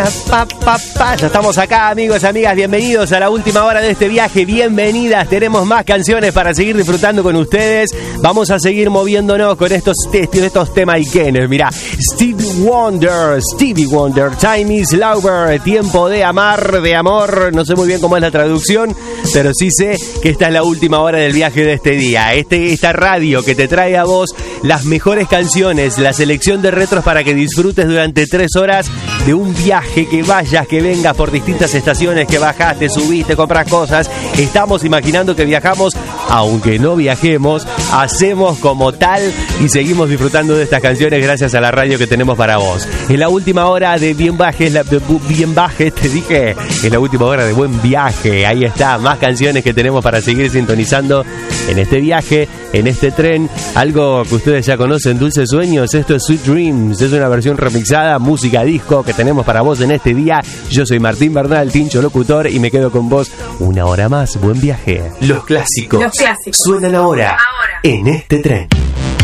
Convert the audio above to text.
Ya estamos acá, amigos, amigas, bienvenidos a la última hora de este viaje, bienvenidas, tenemos más canciones para seguir disfrutando con ustedes, vamos a seguir moviéndonos con estos temas iquenes, mirá, Stevie Wonder, Time is Lover, tiempo de amar, de amor, no sé muy bien cómo es la traducción, pero sí sé que esta es la última hora del viaje de este día, esta radio que te trae a vos las mejores canciones, la selección de retros para que disfrutes durante 3 horas de un viaje, que vayas, que vengas por distintas estaciones, que bajaste, subiste, compras cosas. Estamos imaginando que viajamos, aunque no viajemos, hacemos como tal y seguimos disfrutando de estas canciones gracias a la radio que tenemos para vos. En la última hora de Bien Baje, te dije, es la última hora de Buen Viaje. Ahí está, más canciones que tenemos para seguir sintonizando en este viaje, en este tren. Algo que ustedes ya conocen, Dulces Sueños. Esto es Sweet Dreams, es una versión remixada, música disco que tenemos para vos en este día. Yo soy Martín Bernal, Tincho Locutor, y me quedo con vos una hora más. Buen viaje. Los clásicos suenan ahora en este tren.